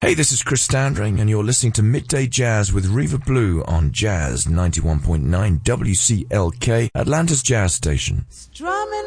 Hey, this is Chris Standring, and you're listening to Midday Jazz with Riva Blue on Jazz 91.9 WCLK, Atlanta's Jazz Station. Strumming